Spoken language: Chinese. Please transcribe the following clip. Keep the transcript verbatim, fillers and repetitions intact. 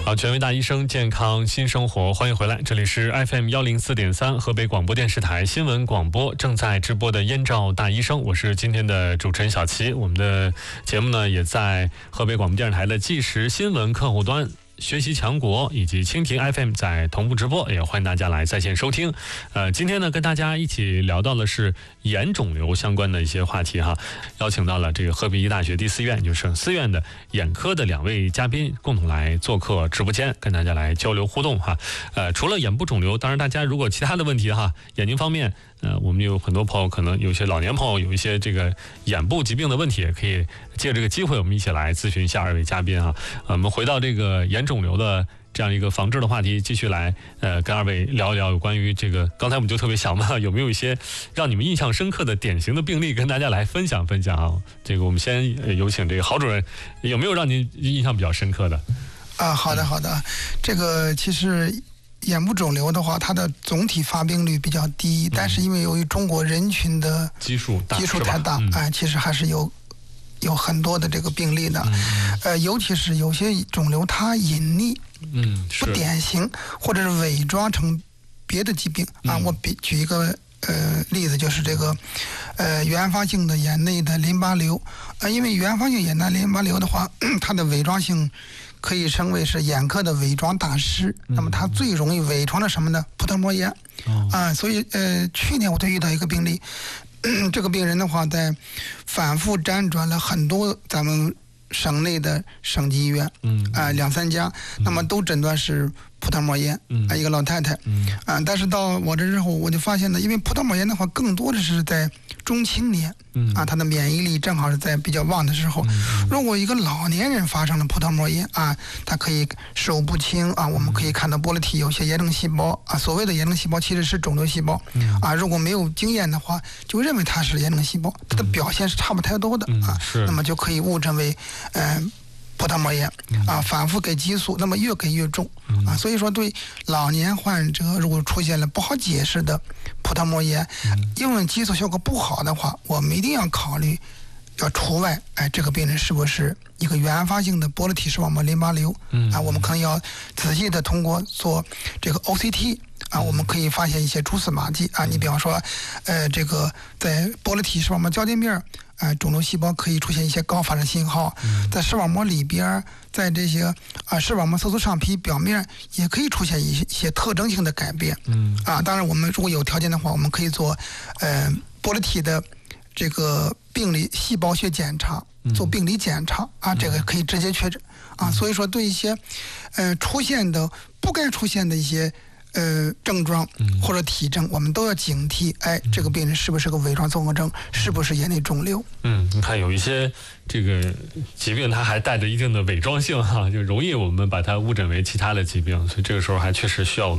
好，权威大医生，健康新生活，欢迎回来，这里是 F M 幺零四点三河北广播电视台新闻广播正在直播的燕赵大医生，我是今天的主持人小齐。我们的节目呢也在河北广播电视台的即时新闻客户端、学习强国以及蜻蜓 F M 在同步直播，也欢迎大家来在线收听。呃，今天呢跟大家一起聊到的是眼肿瘤相关的一些话题哈，邀请到了这个河北医大学第四院，就是省四院的眼科的两位嘉宾，共同来做客直播间，跟大家来交流互动哈。呃，除了眼部肿瘤，当然大家如果其他的问题哈，眼睛方面，呃，我们有很多朋友，可能有些老年朋友有一些这个眼部疾病的问题，也可以借这个机会，我们一起来咨询一下二位嘉宾哈。呃、我们回到这个眼肿瘤的这样一个防治的话题，继续来呃跟二位聊一聊有关于这个。刚才我们就特别想问，有没有一些让你们印象深刻的典型的病例跟大家来分享分享啊？这个我们先有请这个郝主任，有没有让您印象比较深刻的？ 啊，好的好的，这个其实眼部肿瘤的话，它的总体发病率比较低，嗯、但是因为由于中国人群的基数大基数太大， 嗯、 哎，其实还是有有很多的这个病例的，嗯、呃，尤其是有些肿瘤它隐匿， 嗯， 不典型，或者是伪装成别的疾病啊。嗯、我比举一个呃例子，就是这个呃原发性的眼内的淋巴瘤，呃，因为原发性眼内淋巴瘤的话，它的伪装性可以称为是眼科的伪装大师。嗯、那么它最容易伪装的什么呢？葡萄膜炎。哦、啊，所以呃去年我就遇到一个病例。这个病人的话，在反复辗转了很多咱们省内的省级医院，嗯，啊、呃、两三家，嗯、那么都诊断是葡萄膜炎，嗯，啊、呃、一个老太太，嗯，啊，但是到我这之后，我就发现呢，因为葡萄膜炎的话，更多的是在中青年，嗯，啊，他的免疫力正好是在比较旺的时候。嗯、如果一个老年人发生了葡萄膜炎啊，他可以手不清啊，我们可以看到玻璃体有些炎症细胞啊，所谓的炎症细胞其实是肿瘤细胞，嗯、啊，如果没有经验的话，就认为它是炎症细胞，它的表现是差不太多的，嗯、啊，那么就可以误诊为嗯。呃葡萄膜炎啊，反复给激素，那么越给越重啊，所以说对老年患者如果出现了不好解释的葡萄膜炎，因为激素效果不好的话，我们一定要考虑要除外。哎，这个病人是不是一个原发性的玻璃体视网膜淋巴瘤？啊，我们可能要仔细的通过做这个 O C T。啊，我们可以发现一些蛛丝马迹啊。你比方说，呃，这个在玻璃体视网膜交界面，啊、呃，肿瘤细胞可以出现一些高发的信号，嗯、在视网膜里边，在这些啊、呃、视网膜色素上皮表面也可以出现一些一些特征性的改变。嗯，啊，当然我们如果有条件的话，我们可以做呃玻璃体的这个病理细胞学检查，做病理检查啊，这个可以直接确诊啊。所以说，对一些呃出现的不该出现的一些呃，症状或者体征，嗯、我们都要警惕。哎，这个病人是不是个伪装综合症？嗯、是不是眼内肿瘤？ 嗯，你看有一些这个疾病，它还带着一定的伪装性哈，就容易我们把它误诊为其他的疾病，所以这个时候还确实需要我们